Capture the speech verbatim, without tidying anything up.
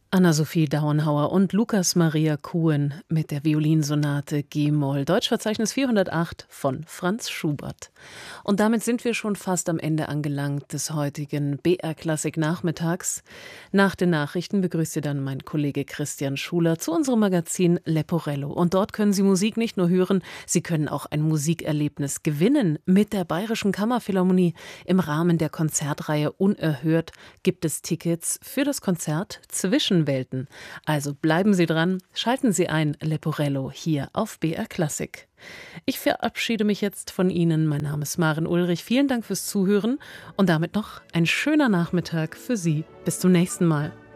Anna-Sophie Dauenhauer und Lukas Maria Kuhn mit der Violinsonate G-Moll, Deutschverzeichnis vierhundertacht von Franz Schubert. Und damit sind wir schon fast am Ende angelangt des heutigen B R-Klassik Nachmittags. Nach den Nachrichten begrüßt Sie dann mein Kollege Christian Schuler zu unserem Magazin Leporello. Und dort können Sie Musik nicht nur hören, Sie können auch ein Musikerlebnis gewinnen mit der Bayerischen Kammerphilharmonie. Im Rahmen der Konzertreihe Unerhört gibt es Tickets für das Konzert Zwischen Welten. Also bleiben Sie dran, schalten Sie ein, Leporello hier auf B R Klassik. Ich verabschiede mich jetzt von Ihnen. Mein Name ist Maren Ulrich. Vielen Dank fürs Zuhören und damit noch ein schöner Nachmittag für Sie. Bis zum nächsten Mal.